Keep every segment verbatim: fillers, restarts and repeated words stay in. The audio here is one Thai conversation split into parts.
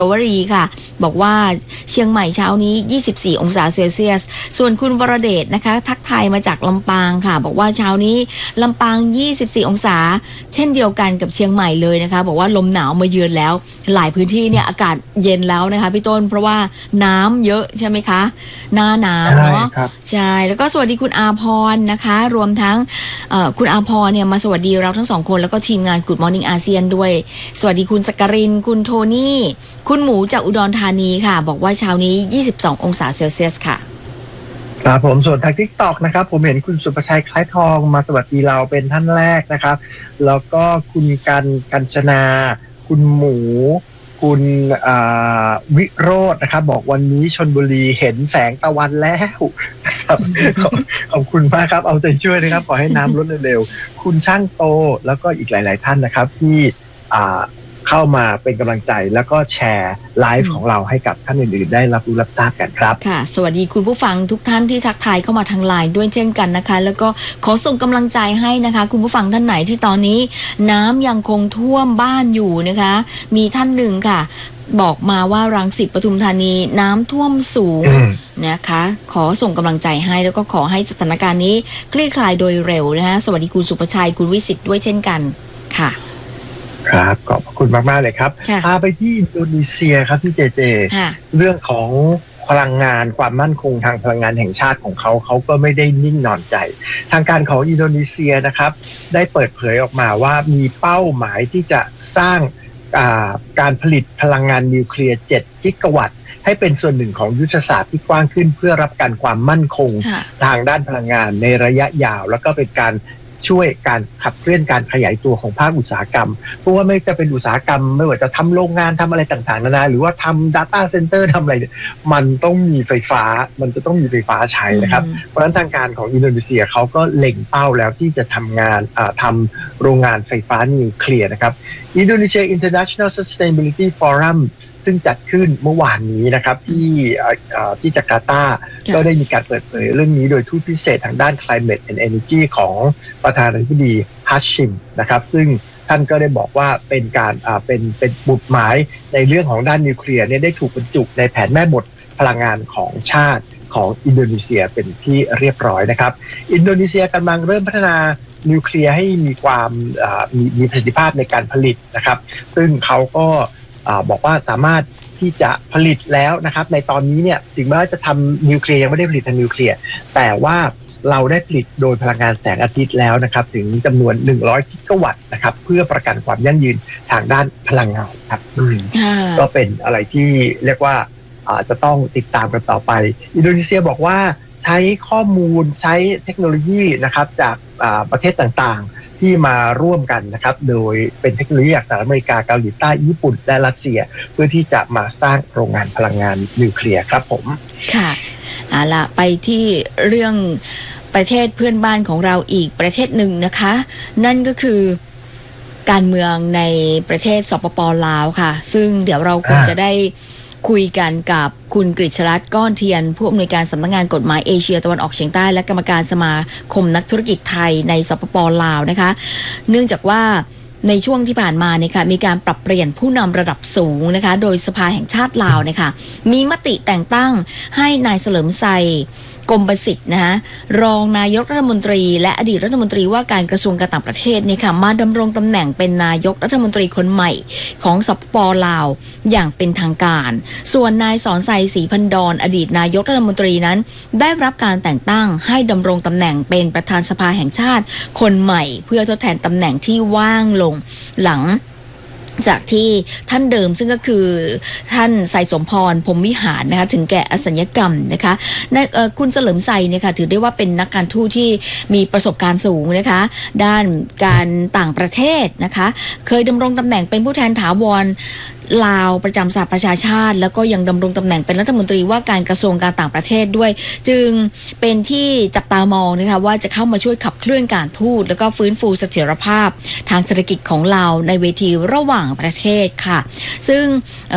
วรีค่ะบอกว่าเชียงใหม่เช้านี้ยี่สิบสี่องศาเซลเซียสส่วนคุณวรเดชนะคะทักทายมาจากลำปางค่ะบอกว่าเช้านี้ลำปางยี่สิบสี่องศาเช่นเดียวกันกับเชียงใหม่เลยนะคะบอกว่าลมหนาวมาเยือนแล้วหลายพื้นที่เนี่ยอากาศเย็นแล้วนะคะพี่ต้นเพราะว่าน้ำเยอะใช่ไหมคะหน้าน้ำเนาะใช่แล้วก็สวัสดีคุณอาพรนะคะรวมทั้งคุณอาพรเนี่ยมาสวัสดีเราทั้งสองคนแล้วก็ทีมงาน Good Morning อาเซียนด้วยสวัสดีคุณสักกรินคุณโทนี่คุณหมูจากอุดรธานีค่ะบอกว่าเช้านี้ยี่สิบสององศาเซลเซียสค่ะครับผมส่วนทาง TikTok นะครับผมเห็นคุณสุประชัยคล้ายทองมาสวัสดีเราเป็นท่านแรกนะครับแล้วก็คุณกันกัญชนาคุณหมูคุณวิโรจน์นะครับบอกวันนี้ชลบุรีเห็นแสงตะวันแล้วครับขอบคุณมากครับเอาใจช่วยนะครับขอให้น้ำลดเร็วๆคุณช่างโตแล้วก็อีกหลายๆท่านนะครับที่เข้ามาเป็นกำลังใจแล้วก็แชร์ไลฟ์ของเราให้กับท่านอื่นๆได้รับรู้รับทราบกันครับค่ะสวัสดีคุณผู้ฟังทุกท่านที่ทักทายเข้ามาทางไลน์ด้วยเช่นกันนะคะแล้วก็ขอส่งกำลังใจให้นะคะคุณผู้ฟังท่านไหนที่ตอนนี้น้ำยังคงท่วมบ้านอยู่นะคะมีท่านหนึ่งค่ะบอกมาว่ารังสิตปทุมธานีน้ำท่วมสูงนะคะขอส่งกำลังใจให้แล้วก็ขอให้สถานการณ์นี้คลี่คลายโดยเร็วนะคะสวัสดีคุณสุประชัยคุณวิสิทธิ์ด้วยเช่นกันค่ะครับขอบคุณมากๆเลยครับพาไปที่อินโดนีเซียครับที่เจเจเรื่องของพลังงานความมั่นคงทางพลังงานแห่งชาติของเขาเขาก็ไม่ได้นิ่งนอนใจทางการของอินโดนีเซียนะครับได้เปิดเผยออกมาว่ามีเป้าหมายที่จะสร้างการผลิตพลังงานนิวเคลียร์เจ็ดกิกะวัตต์ให้เป็นส่วนหนึ่งของยุทธศาสตร์ที่กว้างขึ้นเพื่อรับการความมั่นคงทางด้านพลังงานในระยะยาวแล้วก็เป็นการช่วยการขับเคลื่อนการขยายตัวของภาคอุตสาหกรรมเพราะว่าไม่จะเป็นอุตสาหกรรมไม่ว่าจะทำโรงงานทำอะไรต่างๆนานาหรือว่าทำ data center ทำอะไรมันต้องมีไฟฟ้ามันจะต้องมีไฟฟ้าใช้นะครับเพราะฉะนั้นทางการของอินโดนีเซียเขาก็เล็งเป้าแล้วที่จะทำงานทำโรงงานไฟฟ้านิวเคลียร์นะครับอินโดนีเซีย International Sustainability Forumซึ่งจัดขึ้นเมื่อวานนี้นะครับที่ที่จาการ์ตาก็ได้มีการเปิดเผยเรื่องนี้โดยทูตพิเศษทางด้าน Climate and Energy ของประธานาธิบดีฮัชชิมนะครับซึ่งท่านก็ได้บอกว่าเป็นการเป็นเป็นบุตรหมายในเรื่องของด้านนิวเคลียร์เนี่ยได้ถูกบรรจุในแผนแม่บทพลังงานของชาติของอินโดนีเซียเป็นที่เรียบร้อยนะครับอินโดนีเซียกำลังเริ่มพัฒนานิวเคลียร์ให้มีความมีมีประสิทธิภาพในการผลิตนะครับซึ่งเขาก็บอกว่าสามารถที่จะผลิตแล้วนะครับในตอนนี้เนี่ยถึงแม้ว่าจะทำนิวเคลียร์ยังไม่ได้ผลิตทางนิวเคลียร์แต่ว่าเราได้ผลิตโดยพลังงานแสงอาทิตย์แล้วนะครับถึงจำนวนหนึ่งร้อยกิกะวัตต์นะครับเพื่อประกันความยั่งยืนทางด้านพลังงานครับก็เป็นอะไรที่เรียกว่าจะต้องติดตามกันต่อไปอินโดนีเซียบอกว่าใช้ข้อมูลใช้เทคโนโลยีนะครับจากประเทศต่างๆที่มาร่วมกันนะครับโดยเป็นเทคโนโลยีจากสหรัฐอเมริกาเกาหลีใต้ญี่ปุ่นและรัสเซียเพื่อที่จะมาสร้างโรงงานพลังงานนิวเคลียร์ครับผมค่ะเอาล่ะไปที่เรื่องประเทศเพื่อนบ้านของเราอีกประเทศหนึ่งนะคะนั่นก็คือการเมืองในประเทศสปป.ลาวค่ะซึ่งเดี๋ยวเราคงจะได้คุยกันกับคุณกฤษรัตน์ก้อนเทียนผู้อำนวยการสำนักงานกฎหมายเอเชียตะวันออกเฉียงใต้และกรรมการสมาคมนักธุรกิจไทยในสปป.ลาวนะคะเนื่องจากว่าในช่วงที่ผ่านมาเนี่ยค่ะมีการปรับเปลี่ยนผู้นำระดับสูงนะคะโดยสภาแห่งชาติลาวเนี่ยค่ะมีมติแต่งตั้งให้นายเฉลิมไซกรมประสิทธิ์นะคะรองนายกรัฐมนตรีและอดีตรัฐมนตรีว่าการกระทรวงการต่างประเทศเนี่ยค่ะมาดำรงตำแหน่งเป็นนายกรัฐมนตรีคนใหม่ของสปป.ลาวอย่างเป็นทางการส่วนนายสอนไซศรีพันดรอดีตนายกรัฐมนตรีนั้นได้รับการแต่งตั้งให้ดำรงตำแหน่งเป็นประธานสภาแห่งชาติคนใหม่เพื่อทดแทนตำแหน่งที่ว่างลงหลังจากที่ท่านเดิมซึ่งก็คือท่านไซสมพรพรหมวิหารนะคะถึงแก่อสัญญกรรมนะคะคุณเฉลิมไซเนี่ยค่ะถือได้ว่าเป็นนักการทูตที่มีประสบการณ์สูงนะคะด้านการต่างประเทศนะคะเคยดำรงตำแหน่งเป็นผู้แทนถาวรลาวประจำสหประชาชาติแล้วก็ยังดำรงตำแหน่งเป็นรัฐมนตรีว่าการกระทรวงการต่างประเทศด้วยจึงเป็นที่จับตามองนะคะว่าจะเข้ามาช่วยขับเคลื่อนการทูตแล้วก็ฟื้นฟูเสถียรภาพทางเศรษฐกิจของลาวในเวทีระหว่างประเทศค่ะซึ่ง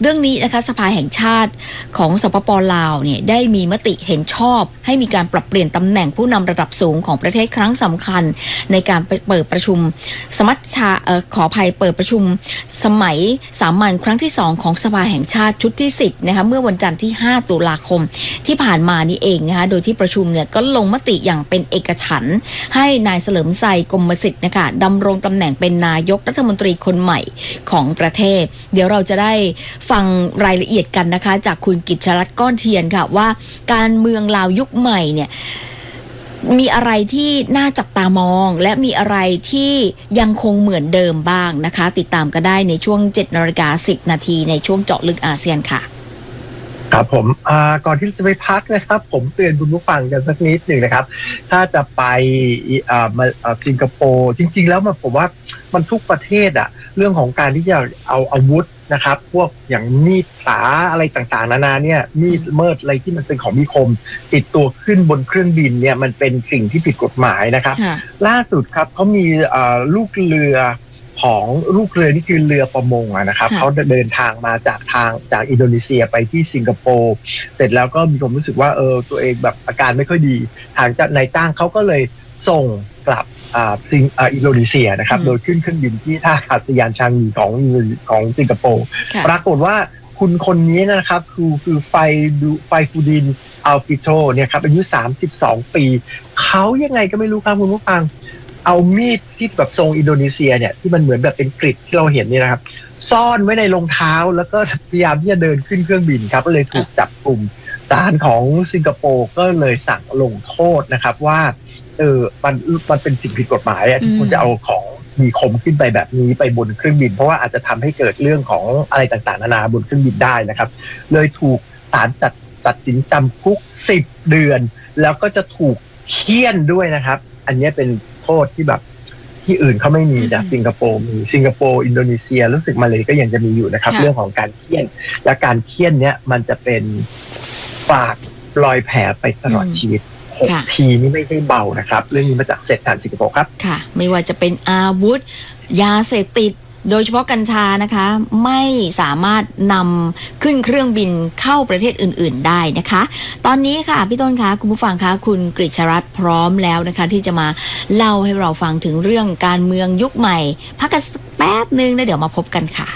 เรื่องนี้นะคะสภาแห่งชาติของสปป.ลาวเนี่ยได้มีมติเห็นชอบให้มีการปรับเปลี่ยนตำแหน่งผู้นำระดับสูงของประเทศครั้งสำคัญในการเปิดประชุมสมัชชาเอ่อขออภัยเปิดประชุมสมัยสามัญครั้งที่สองของสภาแห่งชาติชุดที่สิบนะคะเมื่อวันจันทร์ที่ห้าตุลาคมที่ผ่านมานี่เองนะคะโดยที่ประชุมเนี่ยก็ลงมติอย่างเป็นเอกฉันท์ให้นายเฉลิมไซกรมสิทธิ์นะคะดำรงตำแหน่งเป็นนายกรัฐมนตรีคนใหม่ของประเทศเดี๋ยวเราจะได้ฟังรายละเอียดกันนะคะจากคุณกิจชรัตน์ก้อนเทียนค่ะว่าการเมืองลาวยุคใหม่เนี่ยมีอะไรที่น่าจับตามองและมีอะไรที่ยังคงเหมือนเดิมบ้างนะคะติดตามกันได้ในช่วง เจ็ดนาฬิกาสิบนาทีในช่วงเจาะลึกอาเซียนค่ะครับผมก่อนที่จะไปพักนะครับผมเตือนคุณผู้ฟังกันสักนิดหนึ่งนะครับถ้าจะไปมาสิงคโปร์จริงๆแล้วมันผมว่ามันทุกประเทศอะเรื่องของการที่จะเอาอาวุธนะครับพวกอย่างมีดผาอะไรต่างๆนานาเนี่ยมีดเมิดอะไรที่มันเป็นของมีคมติดตัวขึ้นบนเครื่องบินเนี่ยมันเป็นสิ่งที่ผิดกฎหมายนะครับล่าสุดครับเขามีลูกเรือของลูกเรือนี่คือเรือประมงนะครับเขาเดินทางมาจากทางจากอินโดนีเซียไปที่สิงคโปร์เสร็จแล้วก็มีความรู้สึกว่าเออตัวเองแบบอาการไม่ค่อยดีทางนายจ้างเขาก็เลยส่งกลับอ่าสิงอ่าอินโดนีเซียนะครับโดยขึ้นเครื่องบินที่ท่าอากาศยานชางงีของของสิงคโปร์ปรากฏว่าคุณคนนี้นะครับคือคือไฟดูไฟฟูดินอัลปิโตเนี่ยครับอายุสามสิบสองปีเขายังไงก็ไม่รู้ครับคุณผู้ฟังเอามีดที่แบบทรงอินโดนีเซียเนี่ยที่มันเหมือนแบบเป็นกริดที่เราเห็นนี่นะครับซ่อนไว้ในรองเท้าแล้วก็พยายามที่จะเดินขึ้นเครื่องบินครับก็เลยถูกจับกลุ่มศาลของสิงคโปร์ก็เลยสั่งลงโทษนะครับว่าเออมันมันเป็นสิ่งผิดกฎหมายที่คุณจะเอาของมีคมขึ้นไปแบบนี้ไปบนเครื่องบินเพราะว่าอาจจะทำให้เกิดเรื่องของอะไรต่างๆนานาบนเครื่องบินได้นะครับเลยถูกศาลตัดตัดสินจำคุกสิบเดือนแล้วก็จะถูกเฆี่ยนด้วยนะครับอันนี้เป็นโทษที่แบบที่อื่นเขาไม่มีจากสิงคโปร์มีสิงคโปร์อินโดนีเซียรู้สึกมาเลยก็ยังจะมีอยู่นะครับเรื่องของการเฆี่ยนและการเฆี่ยนเนี้ยมันจะเป็นฝากรอยแผลไปตลอดชีวิตหกทีนี่ไม่ใช่เบานะครับเรื่องนี้มาจากเศรษฐานสิงคโปร์ครับค่ะไม่ว่าจะเป็นอาวุธยาเสพติดโดยเฉพาะกัญชานะคะไม่สามารถนำขึ้นเครื่องบินเข้าประเทศอื่นๆได้นะคะตอนนี้ค่ะพี่ต้นคะคุณผู้ฟังคะคุณกฤษรัตน์พร้อมแล้วนะคะที่จะมาเล่าให้เราฟังถึงเรื่องการเมืองยุคใหม่พักกันแป๊บนึงแล้วเดี๋ยวมาพบกันค่ะ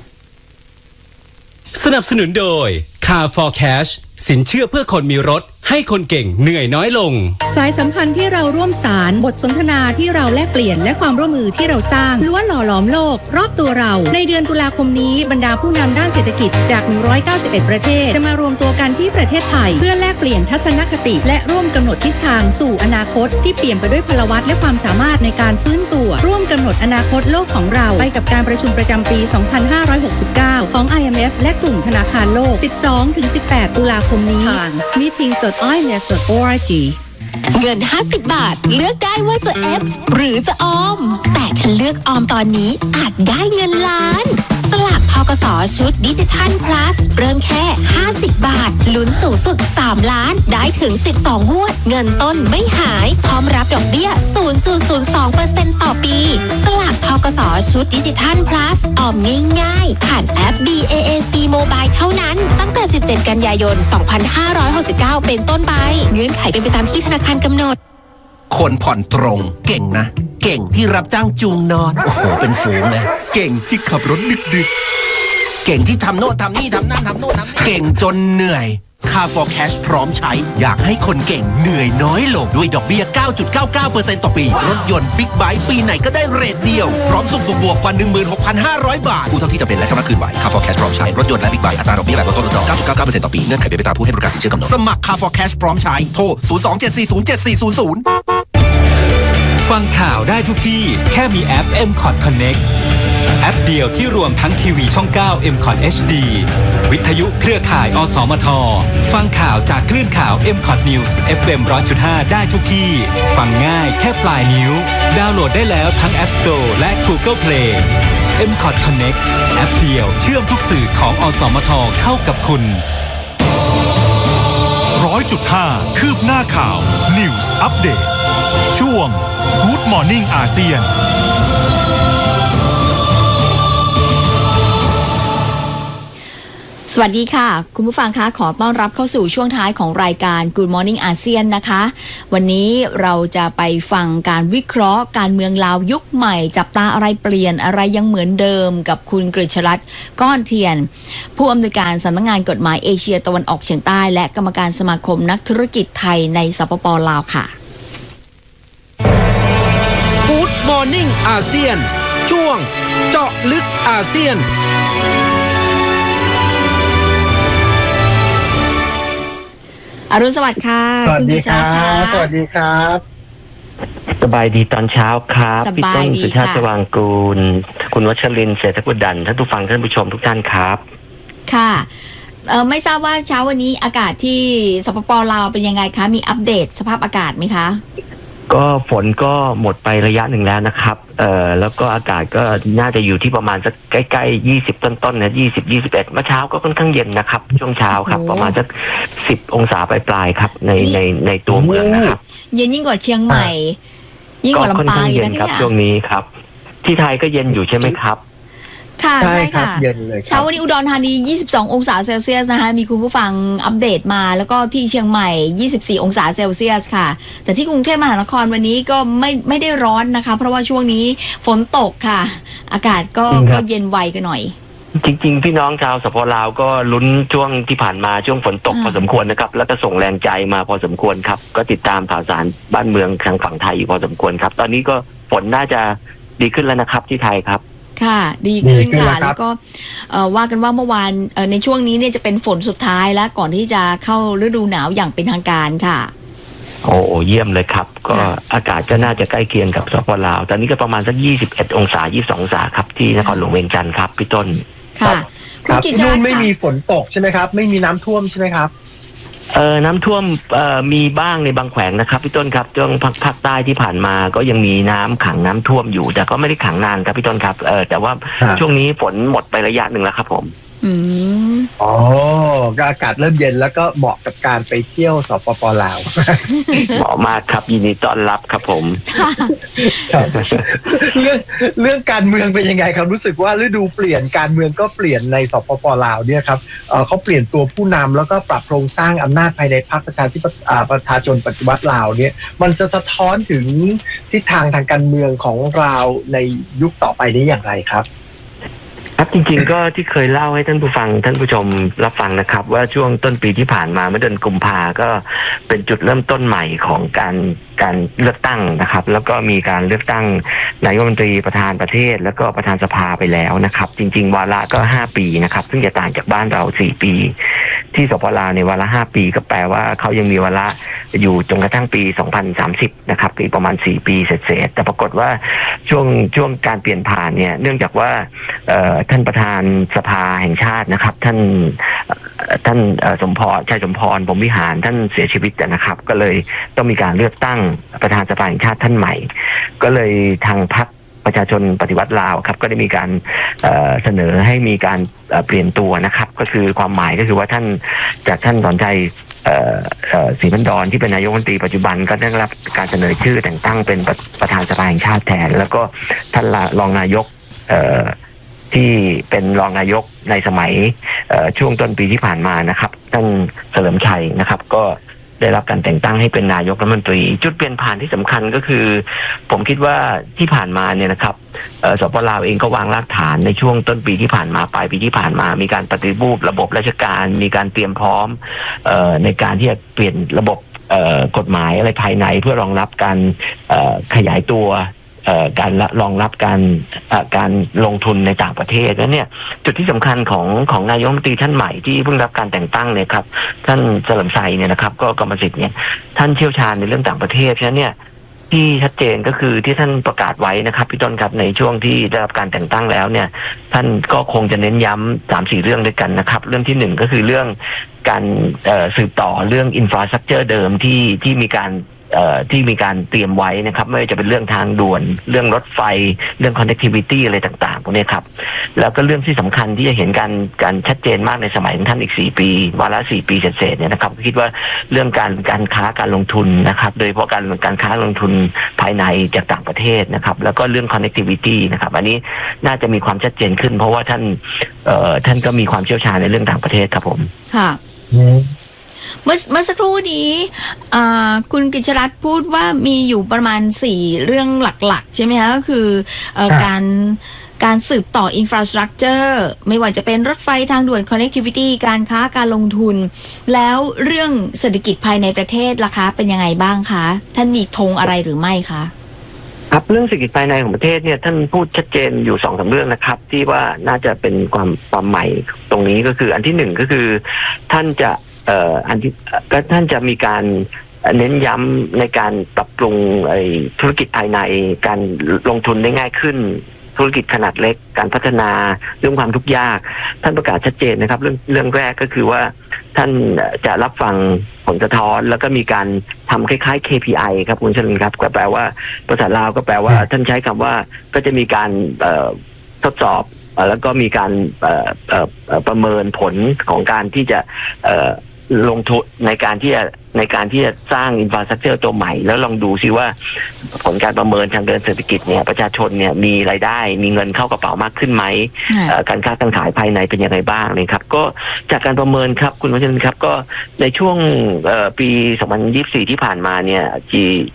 สนับสนุนโดย Car for Cash สินเชื่อเพื่อคนมีรถให้คนเก่งเหนื่อยน้อยลงสายสัมพันธ์ที่เราร่วมสารบทสนทนาที่เราแลกเปลี่ยนและความร่วมมือที่เราสร้างล้วนหล่อหลอมโลกรอบตัวเราในเดือนตุลาคมนี้บรรดาผู้นำด้านเศรษฐกิจจากหนึ่งร้อยเก้าสิบเอ็ดประเทศจะมารวมตัวกันที่ประเทศไทยเพื่อแลกเปลี่ยนทัศนคติและร่วมกำหนดทิศทางสู่อนาคตที่เปี่ยมไปด้วยพลวัตและความสามารถในการฟื้นตัวร่วมกำหนดอนาคตโลกของเราไปกับการประชุมประจำปีสองพันห้าร้อยหกสิบเก้าของ ไอ เอ็ม เอฟ และกลุ่มธนาคารโลก สิบสองถึงสิบแปด ตุลาคมนี้ทาง มีตติ้ง ดอท ไอ เอ็ม เอฟ ดอท โอ อาร์ จีเงินห้าสิบบาทเลือกได้ว่าจะเอฟหรือจะออมแต่ถ้าเลือกออมตอนนี้อาจได้เงินล้านสลาก ธกส.ชุดดิจิทัล plus เริ่มแค่ห้าสิบบาทลุ้นสูงสุดสามล้านได้ถึงสิบสองงวดเงินต้นไม่หายพร้อมรับดอกเบี้ย ศูนย์จุดศูนย์สองเปอร์เซ็นต์ ต่อปีสลาก ธกส.ชุดดิจิทัล plus ออมง่ายๆผ่านแอป บี เอ เอ ซี Mobile เท่านั้นตั้งแต่สิบเจ็ดกันยายนสองพันห้าร้อยหกสิบเก้าเป็นต้นไปเงื่อนไขเป็นไปตามที่ธนาคารกำหนดคนผ่อนตรงเก่งนะเก่งที่รับจ้างจูงนอนโอ้โหเป็นฝูงเลยเก่งที่ขับรถดึกๆเก่งที่ทำโน่นทำนี่ทำนั่นทำโน่นทำนี่เก่งจนเหนื่อย Car for Cash พร้อมใช้อยากให้คนเก่งเหนื่อยน้อยลงด้วยดอกเบี้ย เก้าจุดเก้าเก้าเปอร์เซ็นต์ ต่อปีรถยนต์บิ๊กไบค์ปีไหนก็ได้เรทเดียวพร้อมส่งบวกๆกว่า หนึ่งหมื่นหกพันห้าร้อย บาทกู้เท่าที่จำเป็นและชำระคืนไหว Car for Cash พร้อมใช้รถยนต์และบิ๊กไบค์อัตราดอกเบี้ยแบบลดต้นลดดอก เก้าจุดเก้าเก้าเปอร์เซ็นต์ ต่อปีเงื่อนไขเป็นไปตามผู้ให้บริการสินเชื่อกำหนดสมัคร Car for Cash พร้อมใช้โทรศูนย์ สอง เจ็ด สี่ ศูนย์ เจ็ด สี่ ศูนย์ ศูนย์ฟังข่าวได้ทุกที่แค่มีแอป เอ็ม คอท Connect แอปเดียวที่รวมทั้งทีวีช่อง เก้า เอ็ม คอท เอช ดี วิทยุเครือข่าย อสมท ฟังข่าวจากคลื่นข่าว เอ็ม คอท News เอฟ เอ็ม หนึ่งร้อยจุดห้า ได้ทุกที่ฟังง่ายแค่ปลายนิ้วดาวน์โหลดได้แล้วทั้ง App Store และ Google Play เอ็ม คอท Connect แอปเดียวเชื่อมทุกสื่อของอสมทเข้ากับคุณ หนึ่งร้อยจุดห้า คืบหน้าข่าว News Update ช่วง Good Morning อาเซียนสวัสดีค่ะคุณผู้ฟังคะขอต้อนรับเข้าสู่ช่วงท้ายของรายการ Good Morning อาเซียนนะคะวันนี้เราจะไปฟังการวิเคราะห์การเมืองลาวยุคใหม่จับตาอะไรเปลี่ยนอะไรยังเหมือนเดิมกับคุณกฤษรัตน์ก้อนเทียนผู้อำนวยการสำนักงานกฎหมายเอเชียตะวันออกเฉียงใต้และกรรมการสมาคมนักธุรกิจไทยในสปป.ลาวค่ะ Good Morning อาเซียนช่วงเจาะลึกอาเซียนอรุณสวัสดิ์ค่ะสวัสดีครับสวัสดีครับสบายดีตอนเช้าครับพี่ต้นสุชาติ สว่างกูลคุณวัชรินทร์เศรษฐกุลดันท่านผู้ฟังท่านผู้ชมทุกท่านครับค่ะเอ่อไม่ทราบว่าเช้าวันนี้อากาศที่สปป.ลาวเป็นยังไงคะมีอัปเดตสภาพอากาศไหมคะก็ฝนก็หมดไประยะหนึ่งแล้วนะครับเอ่อแล้วก็อากาศก็น่าจะอยู่ที่ประมาณสักใกล้ๆยี่สิบต้นๆนะยี่สิบ ยี่สิบเอ็ดเมื่อเช้าก็ค่อนข้างเย็นนะครับช่วงเช้าครับประมาณสักสิบองศาปลายๆครับในในในตัวเมืองนะครับเย็นยิ่งกว่าเชียงใหม่ยิ่งกว่าลำปางอีกนะครับช่วงนี้ครับที่ไทยก็เย็นอยู่ใช่ไหมครับค่ะใช่ค่ะเช้าวันนี้อุดรธานียี่สิบสององศาเซลเซียสนะคะมีคุณผู้ฟังอัปเดตมาแล้วก็ที่เชียงใหม่ยี่สิบสี่องศาเซลเซียสค่ะแต่ที่กรุงเทพมหานครวันนี้ก็ไม่ไม่ได้ร้อนนะคะเพราะว่าช่วงนี้ฝนตกค่ะอากาศก็ก็เย็นไวกันหน่อยจริงๆพี่น้องชาวสปป.ลาวก็ลุ้นช่วงที่ผ่านมาช่วงฝนตกพอสมควรนะครับแล้วก็ส่งแรงใจมาพอสมควรครับก็ติดตามข่าวสารบ้านเมืองทางฝั่งไทยอยู่พอสมควรครับตอนนี้ก็ฝนน่าจะดีขึ้นแล้วนะครับที่ไทยครับค่ะดีขึ้นค่ะแล้วก็ว่ากันว่าเมื่อวานในช่วงนี้เนี่ยจะเป็นฝนสุดท้ายแล้วก่อนที่จะเข้าฤดูหนาวอย่างเป็นทางการค่ะโอ้เยี่ยมเลยครับก็อากาศก็น่าจะใกล้เคียงกับสปป.ลาวตอนนี้ก็ประมาณสักยี่สิบเอ็ดองศายี่สิบสององศาครับที่นครหลวงเวียงจันทร์ครับพี่ต้นค่ะครับที่นู่นไม่มีฝนตกใช่ไหมครับไม่มีน้ำท่วมใช่ไหมครับเอ่อน้ำท่วมเอ่อมีบ้างในบางแขวงนะครับพี่ต้นครับช่วงภาคภาคใต้ที่ผ่านมาก็ยังมีน้ำขังน้ำท่วมอยู่แต่ก็ไม่ได้ขังนานครับพี่ต้นครับเออแต่ว่าช่วงนี้ฝนหมดไประยะหนึ่งแล้วครับผมอืมอ๋ออากาศเริ่มเย็นแล้วก็เหมาะกับการไปเที่ยวสปป.ลาวเหมาะมากครับยินดีต้อนรับครับผมเรื่องเรื่องการเมืองเป็นยังไงครับรู้สึกว่าฤดูเปลี่ยนการเมืองก็เปลี่ยนในสปป.ลาวเนี่ยครับเอ่อเขาเปลี่ยนตัวผู้นำแล้วก็ปรับโครงสร้างอำนาจภายในพรรคประชาธิปไตยประชาชนปฏิวัติลาวเนี่ยมันจะสะท้อนถึงทิศทางทางการเมืองของลาวในยุคต่อไปนี้อย่างไรครับครับจริงๆก็ที่เคยเล่าให้ท่านผู้ฟังท่านผู้ชมรับฟังนะครับว่าช่วงต้นปีที่ผ่านมาเมื่อเดือนกุมภาก็เป็นจุดเริ่มต้นใหม่ของการการเลือกตั้งนะครับแล้วก็มีการเลือกตั้งนายกรัฐมนตรีประธานประเทศแล้วก็ประธานสภาไปแล้วนะครับจริงๆวาระก็ห้าปีนะครับซึ่งจะต่างจากบ้านเราสี่ปีที่สปป.ลาวในวาระห้าปีก็แปลว่าเขายังมีวาระอยู่จนกระทั่งปีสองพันสามสิบนะครับอีกประมาณสี่ปีเศษๆแต่ปรากฏว่าช่วงช่วงการเปลี่ยนผ่านเนี่ยเนื่องจากว่าท่านประธานสภาแห่งชาตินะครับท่านท่านสมพรชัยสมพรพรหมวิหารท่านเสียชีวิตนะครับก็เลยต้องมีการเลือกตั้งประธานสภาแห่งชาติท่านใหม่ก็เลยทางพรรคประชาชนปฏิวัติลาวครับก็ได้มีการเอ่อเสนอให้มีการเปลี่ยนตัวนะครับก็คือความหมายก็คือว่าท่านจากท่านสอนใจเอ่อเอ่อศรีพันดรที่เป็นนายกรัฐมนตรีปัจจุบันก็ได้รับการเสนอชื่อแต่งตั้งเป็นประธานสภาแห่งชาติแทนแล้วก็ท่านรองนายกเอ่อที่เป็นรองนายกในสมัยช่วงต้นปีที่ผ่านมานะครับท่านเฉลิมชัยนะครับก็ได้รับการแต่งตั้งให้เป็นนายกรัฐมนตรีจุดเปลี่ยนผ่านที่สำคัญก็คือผมคิดว่าที่ผ่านมาเนี่ยนะครับสปป.ลาวเองก็วางรากฐานในช่วงต้นปีที่ผ่านมาปลายปีที่ผ่านมามีการปฏิรูประบบราชการมีการเตรียมพร้อมในการที่จะเปลี่ยนระบบกฎหมายอะไรภายในเพื่อรองรับการขยายตัวการรองรับการการลงทุนในต่างประเทศแล้วเนี่ยจุดที่สำคัญของของนายกรัฐมนตรีท่านใหม่ที่เพิ่งรับการแต่งตั้งเนี่ยครับท่านเฉลิมชัยเนี่ยนะครับก็กรรมสิทธิ์เนี่ยท่านเชี่ยวชาญในเรื่องต่างประเทศฉะนั้นเนี่ยที่ชัดเจนก็คือที่ท่านประกาศไว้นะครับพี่ต้นครับในช่วงที่ได้รับการแต่งตั้งแล้วเนี่ยท่านก็คงจะเน้นย้ำสามสี่เรื่องด้วยกันนะครับเรื่องที่หนึ่งก็คือเรื่องการสืบต่อเรื่องอินฟราสตรัคเจอร์เดิมที่ที่มีการที่มีการเตรียมไว้นะครับไม่ว่าจะเป็นเรื่องทางด่วนเรื่องรถไฟเรื่อง connectivity อะไรต่างๆพวกนี้ครับแล้วก็เรื่องที่สำคัญที่จะเห็นการการชัดเจนมากในสมัยของท่านอีกสี่ปีวาระสี่ปีเศษๆเนี่ยนะครับคิดว่าเรื่องการการค้าการลงทุนนะครับโดยเฉพาะการการค้าลงทุนภายในจากต่างประเทศนะครับแล้วก็เรื่อง connectivity นะครับอันนี้น่าจะมีความชัดเจนขึ้นเพราะว่าท่านเอ่อท่านก็มีความเชี่ยวชาญในเรื่องต่างประเทศครับผมค่ะเมื่อเมื่อสักครู่นี้คุณกิจรัตน์พูดว่ามีอยู่ประมาณสี่เรื่องหลักๆใช่ไหมคะก็คือการการสืบต่ออินฟราสตรัคเจอร์ไม่ว่าจะเป็นรถไฟทางด่วน connectivity การค้าการลงทุนแล้วเรื่องเศรษฐกิจภายในประเทศล่ะคะเป็นยังไงบ้างคะท่านมีธงอะไรหรือไม่คะครับเรื่องเศรษฐกิจภายในของประเทศเนี่ยท่านพูดชัดเจนอยู่สองสามเรื่องนะครับที่ว่าน่าจะเป็นความความใหม่ตรงนี้ก็คืออันที่หนึ่งก็คือท่านจะเอ่ออันที่ก็ท่านจะมีการเน้นย้ำในการปรับปรุงไอ้ธุรกิจภายในการลงทุนได้ง่ายขึ้นธุรกิจขนาดเล็กการพัฒนาเรื่องความทุกข์ยากท่านประกาศชัดเจนนะครับเรื่องเรื่องแรกก็คือว่าท่านจะรับฟังผลสะท้อนแล้วก็มีการทำคล้ายๆ เค พี ไอ ครับคุณชลินครับก็แปลว่าภาษาลาวก็แปลว่าท่านใช้คำว่าก็จะมีการทดสอบแล้วก็มีการประเมินผลของการที่จะลงทุนในการที่จะในการที่จะสร้างอินฟราสตรัคเจอร์ตัวใหม่แล้วลองดูซิว่าผลการประเมินทางเดินเศรษฐกิจเนี่ยประชาชนเนี่ยมีรายได้มีเงินเข้ากระเป๋ามากขึ้นไหมการค้าการขายภายในเป็นยังไงบ้างเลยครับก็จากการประเมินครับคุณวัชรินทร์ครับก็ในช่วงปีสองพันยี่สิบสี่ที่ผ่านมาเนี่ย จี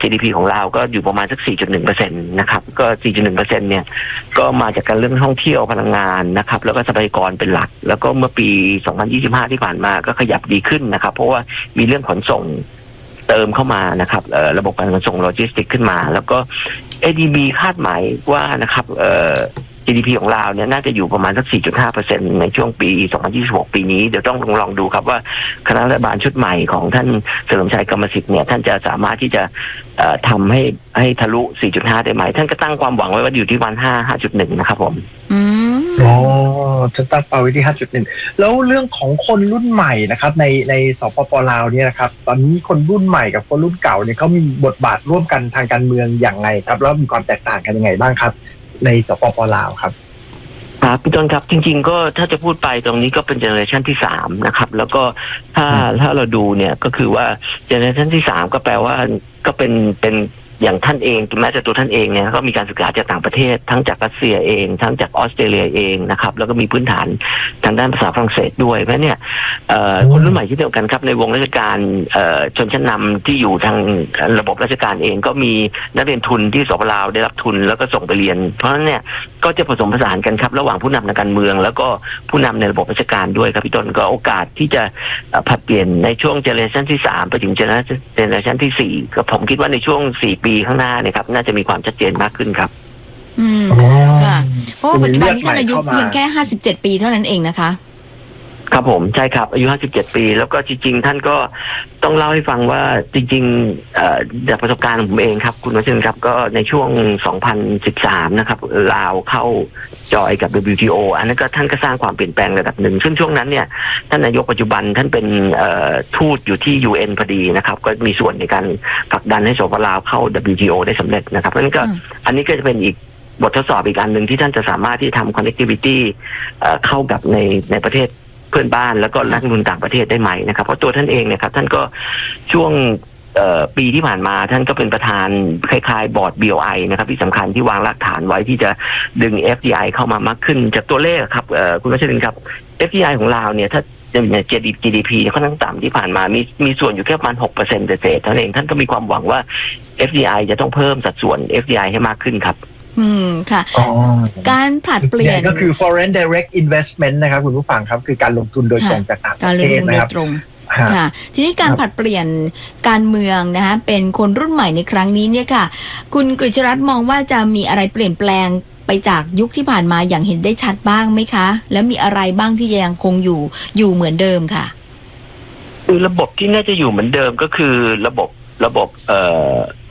ดี พี ของเราก็อยู่ประมาณสัก สี่จุดหนึ่งเปอร์เซ็นต์ นะครับก็ สี่จุดหนึ่งเปอร์เซ็นต์ เนี่ยก็มาจากการเรื่องท่องเที่ยวพลังงานนะครับแล้วก็ทรัพยากรเป็นหลักแล้วก็เมื่อปีสองพันยี่สิบห้าที่ผ่านมาก็ขยับดีขึ้นนะครับเพราะว่ามีเรื่องขนส่งเติมเข้ามานะครับระบบการขนส่งโลจิสติกขึ้นมาแล้วก็ เอ ดี บี คาดหมายว่านะครับ จี ดี พี ของเราเนี่ยน่าจะอยู่ประมาณสัก สี่จุดห้าเปอร์เซ็นต์ ในช่วงปีสองพันยี่สิบหกปีนี้เดี๋ยวต้องลองลองดูครับว่าคณะรัฐบาลชุดใหม่ของท่านเฉลิมชัยกรรมสิทธิ์เนี่ยท่านจะสามารถที่จะทำให้ให้ทะลุ สี่จุดห้า ได้ไหมท่านก็ตั้งความหวังไว้ว่าอยู่ที่วันห้า ห้าจุดหนึ่ง นะครับผมอ๋อจะตั้งเป้าไว้ที่ ห้าจุดหนึ่ง แล้วเรื่องของคนรุ่นใหม่นะครับในในสปป.ลาวเนี่ยนะครับตอนนี้คนรุ่นใหม่กับคนรุ่นเก่าเนี่ยเขามีบทบาทร่วมกันทางการเมืองอย่างไรครับแล้วมีความแตกต่างกันยังไงบ้างครับในสปป.ลาวครับครับพี่ต้นครับจริงๆก็ถ้าจะพูดไปตรงนี้ก็เป็นเจเนอเรชันที่สามนะครับแล้วก็ถ้าถ้าเราดูเนี่ยก็คือว่าเจเนอเรชันที่สามก็แปลว่าก็เป็นเป็นอย่างท่านเองแม้แต่ตัวท่านเองเนี่ยก็มีการศึกษาจากต่างประเทศทั้งจากรัสเซียเองทั้งจากออสเตรเลียเองนะครับแล้วก็มีพื้นฐานทางด้านภาษาฝรั่งเศสด้วยเพราะเนี่ยคนรุ่นใหม่ที่เดียวกันครับในวงราชการชนชั้นนำที่อยู่ทางระบบราชการเองก็มีนักเรียนทุนที่สปป.ลาวได้รับทุนแล้วก็ส่งไปเรียนเพราะฉะนั้นเนี่ยก็จะผสมผสานกันครับระหว่างผู้นำทางการเมืองแล้วก็ผู้นำในระบบราชการด้วยครับพี่ต้นก็โอกาสที่จะผลัดเปลี่ยนในช่วงเจเนอเรชันที่สามไปถึงเจเนอเรชันที่สี่ก็ผมคิดว่าในช่วงสี่ปีข้างหน้าเนี่ยครับน่าจะมีความชัดเจนมากขึ้นครับอืมค่ะเพราะปัจจุบันนี้ท่านอายุเพียงแค่ห้าสิบเจ็ดปีเท่านั้นเองนะคะครับผมใช่ครับอายุห้าสิบเจ็ดปีแล้วก็จริงๆท่านก็ต้องเล่าให้ฟังว่าจริงๆจากประสบการณ์ของผมเองครับคุณวัชรินทร์ครับก็ในช่วงสองพันสิบสามนะครับลาวเข้าจอยกับ ดับเบิลยู ที โอ อันนั้นก็ท่านก็สร้างความเปลี่ยนแปลงระดับหนึ่งซึ่งช่วงนั้นเนี่ยท่านนายกปัจจุบันท่านเป็นทูตอยู่ที่ ยู เอ็น พอดีนะครับก็มีส่วนในการผลักดันให้สปป.ลาวเข้า ดับเบิลยู ที โอ ได้สำเร็จนะครับเพราะฉะนั้นก็อันนี้ก็จะเป็นอีกบททดสอบอีกอันหนึ่งที่ท่านจะสามารถที่ทำ connectivity เข้ากับในในประเทศเพื่อนบ้านแล้วก็นักลงทุนต่างประเทศได้ไหมนะครับเพราะตัวท่านเองเนี่ยครับท่านก็ช่วงปีที่ผ่านมาท่านก็เป็นประธานคล้ายๆบอร์ด บี โอ ไอ นะครับที่สำคัญที่วางรากฐานไว้ที่จะดึง เอฟ ดี ไอ เข้ามามากขึ้นจากตัวเลขครับคุณวัชรินทร์ครับ เอฟ ดี ไอ ของเราเนี่ยถ้าเนี่ย จี ดี พี ค่อนข้างต่ำที่ผ่านมามีมีส่วนอยู่แค่ประมาณ หกเปอร์เซ็นต์ เศษๆเท่านั้นเองท่านก็มีความหวังว่า เอฟ ดี ไอ จะต้องเพิ่มสัดส่วน เอฟ ดี ไอ ให้มากขึ้นครับอืมค่ะการผลัดเปลี่ยนก็คือ foreign direct investment นะครับคุณผู้ฟังครับคือการลงทุนโดยตรงจากต่างประเทศนะครับค่ะทีนี้การผลัดเปลี่ยนการเมืองนะคะเป็นคนรุ่นใหม่ในครั้งนี้เนี่ยค่ะคุณกฤษรัตน์มองว่าจะมีอะไรเปลี่ยนแปลงไปจากยุคที่ผ่านมาอย่างเห็นได้ชัดบ้างไหมคะแล้วมีอะไรบ้างที่ยังคงอยู่อยู่เหมือนเดิมค่ะคือระบบที่น่าจะอยู่เหมือนเดิมก็คือระบบระบบเอ่อพรรค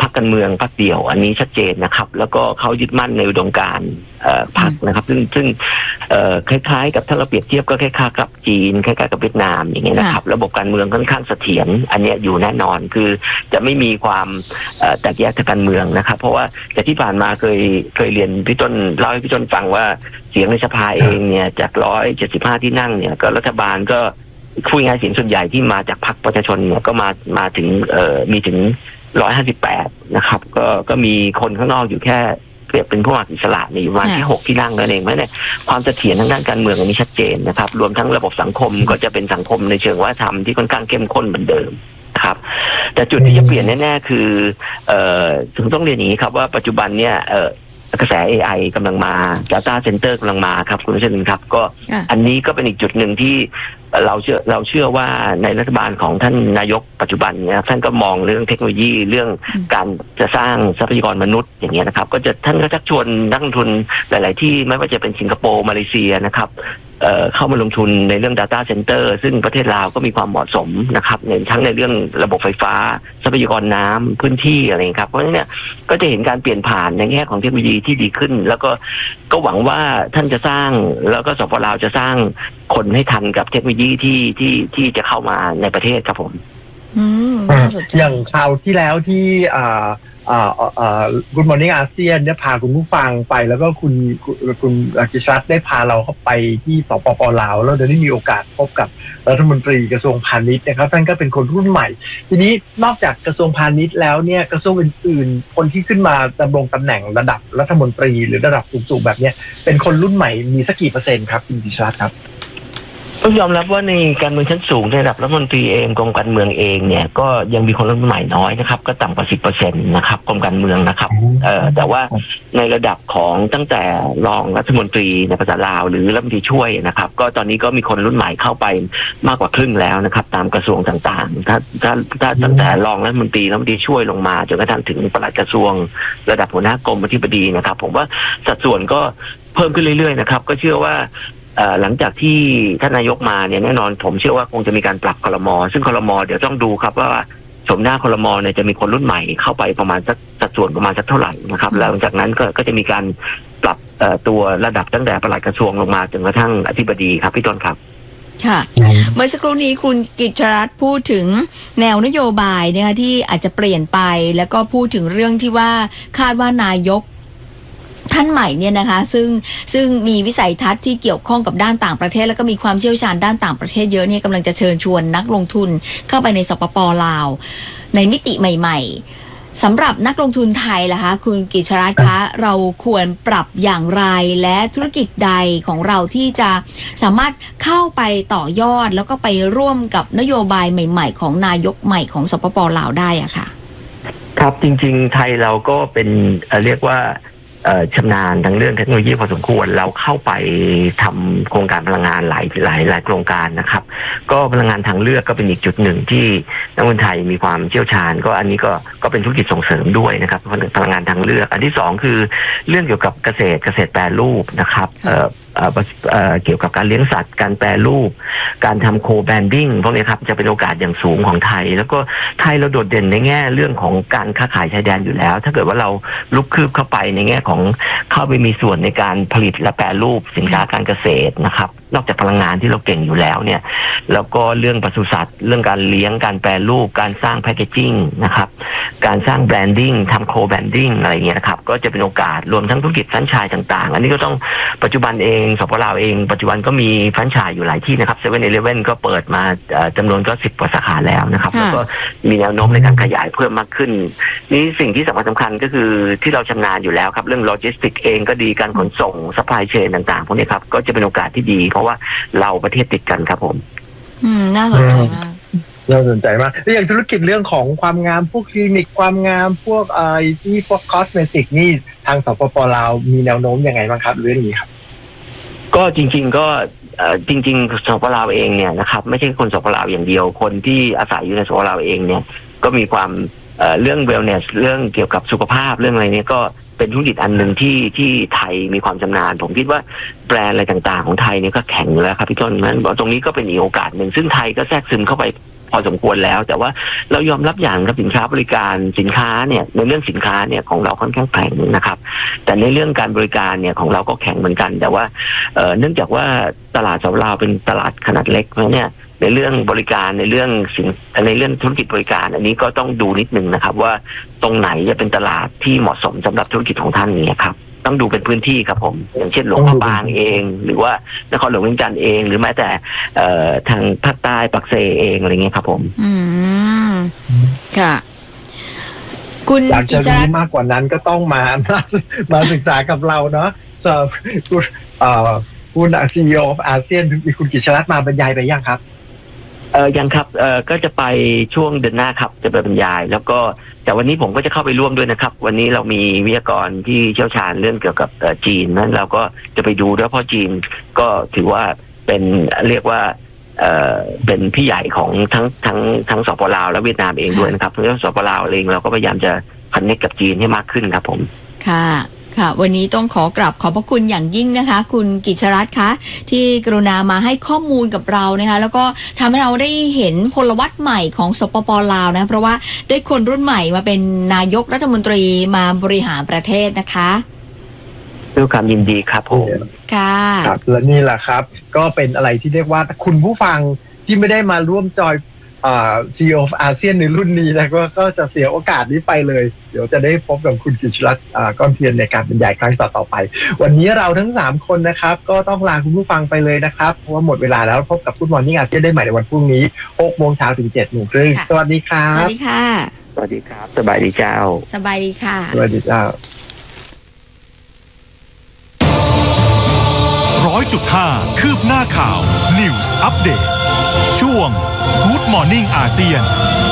รรคการเมืองพรรคเดียวอันนี้ชัดเจนนะครับแล้วก็เขายึดมั่นในอุดมการณ์พรรคนะครับซึ่งซึ่งคล้ายๆกับถ้าเราเปรียบเทียบก็คล้ายๆกับจีนคล้ายๆกับเวียดนามอย่างเงี้ยนะครับระบบการเมืองค่อนข้างเสถียรอันนี้อยู่แน่นอนคือจะไม่มีความแตกแยกทางการเมืองนะครับเพราะว่าแต่ที่ผ่านมาเคยเคยเรียนพี่ต้นเล่าให้พี่ต้นฟังว่าเสียงในสภาเองเนี่ยจากร้อยเจ็ดสิบห้าที่นั่งเนี่ยก็รัฐบาลก็พูดง่ายเสียงส่วนใหญ่ที่มาจากพรรคประชาชนเนี่ยก็มามาถึงเอ่อมีถึงร้อยห้าสิบแปดนะครับก็ก็มีคนข้างนอกอยู่แค่เปรียบเป็นผู้มาอิสระเนี่ยอยู่ประมาณที่หกที่นั่งนั่นเองเพราะเนี่ยความเสถียรทางด้านการเมืองอันนี้ชัดเจนนะครับรวมทั้งระบบสังคมก็จะเป็นสังคมในเชิงวัฒนธรรมที่ค่อนข้างเข้มข้นเหมือนเดิมครับแต่จุดที่จะเปลี่ยนแน่ๆคือเอ่อถึงต้องเรียนอย่างนี้ครับว่าปัจจุบันเนี่ยเอ่อกระแส เอ ไอ กำลังมา Data Center กำลังมาครับคุณผู้ชมครับก็อันนี้ก็เป็นอีกจุดหนึ่งที่เราเชื่อเราเชื่อว่าในรัฐบาลของท่านนายกปัจจุบันเนี่ยท่านก็มองเรื่องเทคโนโลยีเรื่องการจะสร้างทรัพยากรมนุษย์อย่างเงี้ยนะครับก็จะท่านก็ชักชวนนักลงทุนหลายๆที่ไม่ว่าจะเป็นสิงคโปร์มาเลเซียนะครับเอ่อเข้ามาลงทุนในเรื่อง Data Center ซึ่งประเทศลาวก็มีความเหมาะสมนะครับในทั้งในเรื่องระบบไฟฟ้าทรัพยากรน้ำพื้นที่อะไรครับเพราะฉะนั้นเนี่ยก็จะเห็นการเปลี่ยนผ่านในแง่ของเทคโนโลยีที่ดีขึ้นแล้วก็ก็หวังว่าท่านจะสร้างแล้วก็สปป.ลาวจะสร้างคนให้ทันกับเทคโนโลยีที่ที่ที่จะเข้ามาในประเทศครับผมอืมอย่างคราวที่แล้วที่อ่าอ่าอ่า Good Morning อาเซียนเนี่ยพาคุณผู้ฟังไปแล้วก็คุณคุณกิชรัตน์ได้พาเราเข้าไปที่สปป.ลาวแล้วได้มีโอกาสพบกับรัฐมนตรีกระทรวงพาณิชย์นะครับท่านก็เป็นคนรุ่นใหม่ทีนี้นอกจากกระทรวงพาณิชย์แล้วเนี่ยกระทรวงอื่นๆคนที่ขึ้นมาดำรงตำแหน่งระดับรัฐมนตรีหรือระดับสูงๆแบบนี้เป็นคนรุ่นใหม่มีสักกี่เปอร์เซ็นต์ครับคุณกิชรัตน์ครับต้องยอมรับว่าในการเมืองชั้นสูงในระดับรัฐมนตรีเองกรมการเมืองเองเนี่ยก็ยังมีคนรุ่นใหม่น้อยนะครับก็ต่ำกว่า สิบเปอร์เซ็นต์ นะครับกรมการเมืองนะครับเอ่อแต่ว่าในระดับของตั้งแต่รองรัฐมนตรีในภาษาลาวหรือรัฐมนตรีช่วยนะครับก็ตอนนี้ก็มีคนรุ่นใหม่เข้าไปมากกว่าครึ่งแล้วนะครับตามกระทรวงต่างๆถ้าถ้าถ้าตั้งแต่รองรัฐมนตรีรัฐมนตรีช่วยลงมาจนกระทั่งถึงปลัดกระทรวงระดับหัวหน้ากรมอธิบดีนะครับผมว่าสัดส่วนก็เพิ่มขึ้นเรื่อยๆนะครับก็เชื่อว่าหลังจากที่ท่านนายกมาเนี่ยแน่นอนผมเชื่อว่าคงจะมีการปรับครม.ซึ่งครม.เดี๋ยวต้องดูครับว่าชมหน้าครม.เนี่ยจะมีคนรุ่นใหม่เข้าไปประมาณสักสัดส่วนประมาณสักเท่าไหร่นะครับหลังจากนั้นก็ก็จะมีการปรับตัวระดับตั้งแต่ปลัดกระทรวงลงมาจนกระทั่งอธิบดีครับพี่ต้นครับค่ะเมื่อสักครู่นี้คุณกิจรัตน์พูดถึงแนวนโยบายนะคะที่อาจจะเปลี่ยนไปแล้วก็พูดถึงเรื่องที่ว่าคาดว่านายกท่านใหม่เนี่ยนะคะซึ่งซึ่งมีวิสัยทัศน์ที่เกี่ยวข้องกับด้านต่างประเทศแล้วก็มีความเชี่ยวชาญด้านต่างประเทศเยอะเนี่ยกำลังจะเชิญชวนนักลงทุนเข้าไปในสปป.ลาวในมิติใหม่ๆสำหรับนักลงทุนไทยล่ะคะคุณกิจรัตน์คะเราควรปรับอย่างไรและธุรกิจใดของเราที่จะสามารถเข้าไปต่อยอดแล้วก็ไปร่วมกับนโยบายใหม่ๆของนายกใหม่ของสปป.ลาวได้อะค่ะครับจริงๆไทยเราก็เป็นเรียกว่าชำนาญทั้งเรื่องเทคโนโลยีพอสมควรเราเข้าไปทำโครงการพลังงานหลายหลายหลายโครงการนะครับก็พลังงานทางเลือกก็เป็นอีกจุดหนึ่งที่นักลงทุนไทยมีความเชี่ยวชาญก็อันนี้ก็ก็เป็นธุรกิจส่งเสริมด้วยนะครับพลังงานทางเลือกอันที่สองคือเรื่องเกี่ยวกับเกษตรเกษตรแปรรูปนะครับเกี่ยวกับการเลี้ยงสัตว์การแปรรูปการทำโคแบรนดิ้งพวกนี้ครับจะเป็นโอกาสอย่างสูงของไทยแล้วก็ไทยเราโดดเด่นในแง่เรื่องของการค้าขายชายแดนอยู่แล้วถ้าเกิดว่าเราลุกคืบเข้าไปในแง่ของเข้าไปมีส่วนในการผลิตและแปรรูปสินค้าการเกษตรนะครับนอกจากพลังงานที่เราเก่งอยู่แล้วเนี่ยแล้วก็เรื่องปศุสัตว์เรื่องการเลี้ยงการแปรรูปการสร้างแพคเกจิ้งนะครับการสร้างแบรนดิ้งทำโคแบรนดิ้งอะไรอย่างเงี้ยนะครับก็จะเป็นโอกาสรวมทั้งธุรกิจแฟรนไชส์ต่างๆอันนี้ก็ต้องปัจจุบันเองสปป.ลาวเองปัจจุบันก็มีแฟรนไชส์อยู่หลายที่นะครับเซเว่นอีเลฟเว่นก็เปิดมาจำนวนก็สิบกว่าสาขาแล้วนะครับแล้วก็มีแนวโน้มในการขยายเพิ่มมากขึ้นนี่สิ่งที่สำคัญสำคัญก็คือที่เราชำนาญอยู่แล้วครับเรื่องโลจิสติกเองก็ดีการขนส่งซัพพลายเชนต่างๆพวกนี้ครับก็จะเป็นโอกาสที่ดีเพราะว่าเราประเทศติดกันครับผมอืมน่าสนใจมากน่าสนใจมากแล้วอย่างธุรกิจเรื่องของความงามพวกคลินิกความงามพวกไอ้ที่พวกคอสเมติกนี่ทางสปป.ลาวมีแนวโน้มยังไงบ้างครับเรื่องนี้ครับก็จริงๆก็จริงๆสปป.ลาวเองเนี่ยนะครับไม่ใช่คนสปป.ลาวอย่างเดียวคนที่อาศัยอยู่ในสปป.ลาวเองเนี่ยก็มีความเรื่องเวลเนสเรื่องเกี่ยวกับสุขภาพเรื่องอะไรนี้ก็เป็นธุรกิจอันหนึ่งที่ที่ไทยมีความชำนาญผมคิดว่าแบรนด์อะไรต่างๆของไทยเนี่ยก็แข็งแล้วครับพี่ต้นนั้นตรงนี้ก็เป็นอีกโอกาสหนึ่งซึ่งไทยก็แทรกซึมเข้าไปพอสมควรแล้วแต่ว่าเรายอมรับอย่างกับสินค้าบริการสินค้าเนี่ยในเรื่องสินค้าเนี่ยของเราค่อนข้างแข็งนะครับแต่ในเรื่องการบริการเนี่ยของเราก็แข็งเหมือนกันแต่ว่าเอ่อเนื่องจากว่าตลาดสปป.ลาวเป็นตลาดขนาดเล็กเพราะเนี่ยในเรื่องบริการในเรื่องสินในเรื่องธุรกิจบริการอันนี้ก็ต้องดูนิดนึงนะครับว่าตรงไหนจะเป็นตลาดที่เหมาะสมสำหรับธุรกิจของท่านเนี่ยครับต้องดูเป็นพื้นที่ครับผมอย่างเช่นหลวงพระบางเองหรือว่านครหลวงเวียงจันทร์เองหรือแม้แต่เอ่อทางภาคใต้ปักเซเองอะไรเงี้ยครับผมอืมค่ะคุณอยากจะรู้มากกว่านั้นก็ต้องมามาศึกษากับเราเนาะคุณเอ่อคุณซีอีโออาเซียนคุณกิจรัตน์มาบรรยายไปยังครับเออยังครับเออก็จะไปช่วงเดือนหน้าครับจะไปบรรยายแล้วก็แต่วันนี้ผมก็จะเข้าไปร่วมด้วยนะครับวันนี้เรามีวิทยากรที่เชี่ยวชาญเรื่องเกี่ยวกับจีนนั้นเราก็จะไปดูด้วยเพราะจีนก็ถือว่าเป็นเรียกว่าเอ่อเป็นพี่ใหญ่ของทั้งทั้งทั้งสปป.ลาวและเวียดนามเองด้วยนะครับเพราะสปป.ลาวเองเราก็พยายามจะคันเนคกับจีนให้มากขึ้นครับผมค่ะค่ะวันนี้ต้องขอกราบขอบพระคุณอย่างยิ่งนะคะคุณกิจรัตน์คะที่กรุณามาให้ข้อมูลกับเรานะคะแล้วก็ทำให้เราได้เห็นพลวัตใหม่ของสปป.ลาวนะเพราะว่าได้คนรุ่นใหม่มาเป็นนายกรัฐมนตรีมาบริหารประเทศนะคะด้วยความยินดีครับผมค่ะครับและนี่แหละครับก็เป็นอะไรที่เรียกว่าคุณผู้ฟังที่ไม่ได้มาร่วมจอยอ่า ซี อี โอ อาเซียนในรุ่นนี้นะก็ก็จะเสียโอกาสนี้ไปเลยเดี๋ยวจะได้พบกับคุณกิจรัตน์อ่าก้อนเทียนในการบรรยายครั้งต่อๆไปวันนี้เราทั้งสามคนนะครับก็ต้องลาคุณผู้ฟังไปเลยนะครับเพราะว่าหมดเวลาแล้วพบกับGood Morningอาเซียนได้ใหม่ในวันพรุ่งนี้ หกโมงเช้าถึง เจ็ดโมงครึ่งสวัสดีครับสวัสดีค่ะสวัสดีครับสบายดีเจ้าสบายดีค่ะสวัสดีเจ้าร้อยจุดห้าคืบหน้าข่าว News Update ช่วง Good Morning อาเซียน